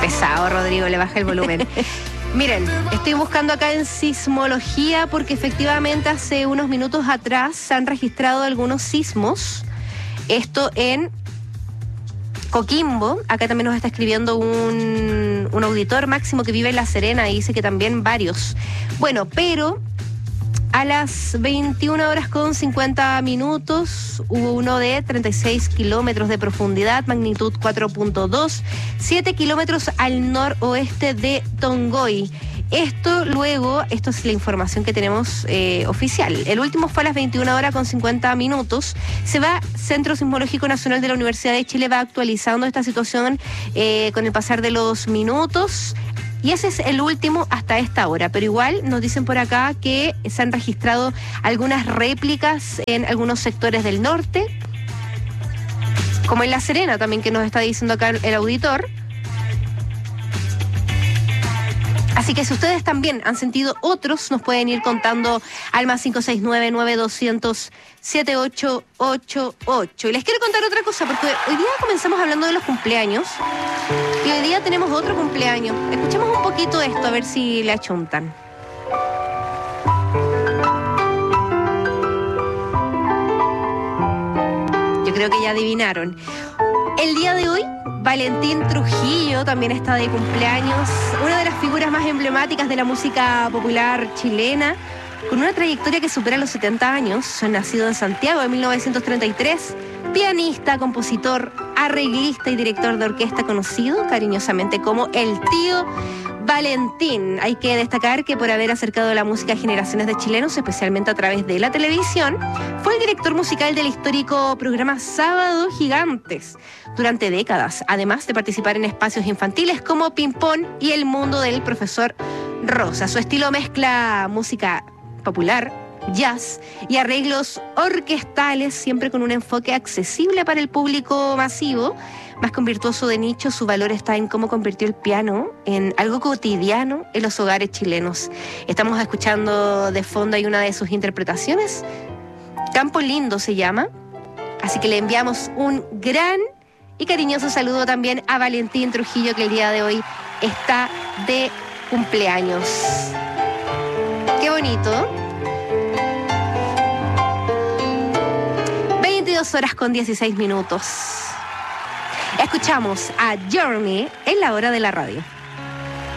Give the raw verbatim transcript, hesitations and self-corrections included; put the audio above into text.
pesado, Rodrigo, le baja el volumen. Miren, estoy buscando acá en sismología porque efectivamente hace unos minutos atrás se han registrado algunos sismos. Esto en Coquimbo. Acá también nos está escribiendo un, un auditor, Máximo, que vive en La Serena, y dice que también varios. Bueno, pero a las veintiuna horas con cincuenta minutos hubo uno de treinta y seis kilómetros de profundidad, magnitud cuatro punto dos, siete kilómetros al noroeste de Tongoy. Esto luego, esto es la información que tenemos eh, oficial. El último fue a las veintiuna horas con cincuenta minutos. Se va, Centro Sismológico Nacional de la Universidad de Chile va actualizando esta situación eh, con el pasar de los minutos. Y ese es el último hasta esta hora. Pero igual nos dicen por acá que se han registrado algunas réplicas en algunos sectores del norte, como en La Serena también, que nos está diciendo acá el auditor. Así que si ustedes también han sentido otros, nos pueden ir contando al más cinco seis nueve, nueve dos cero cero, siete ocho ocho ocho. Y les quiero contar otra cosa, porque hoy día comenzamos hablando de los cumpleaños y hoy día tenemos otro cumpleaños. Escuchemos un poquito esto, a ver si le achuntan. Yo creo que ya adivinaron. El día de hoy, Valentín Trujillo también está de cumpleaños, una de las figuras más emblemáticas de la música popular chilena, con una trayectoria que supera los setenta años, nacido en Santiago en mil novecientos treinta y tres, pianista, compositor, arreglista y director de orquesta, conocido cariñosamente como el Tío Valentín. Hay que destacar que por haber acercado la música a generaciones de chilenos, especialmente a través de la televisión, fue el director musical del histórico programa Sábado Gigantes durante décadas, además de participar en espacios infantiles como Ping Pong y El Mundo del Profesor Rosa. Su estilo mezcla música popular, jazz y arreglos orquestales, siempre con un enfoque accesible para el público masivo. Más que un virtuoso de nicho, su valor está en cómo convirtió el piano en algo cotidiano en los hogares chilenos. Estamos escuchando de fondo hay una de sus interpretaciones, Campo Lindo se llama, así que le enviamos un gran y cariñoso saludo también a Valentín Trujillo, que el día de hoy está de cumpleaños. ¡Qué bonito! veintidós horas con dieciséis minutos. Escuchamos a Journey en la hora de la radio.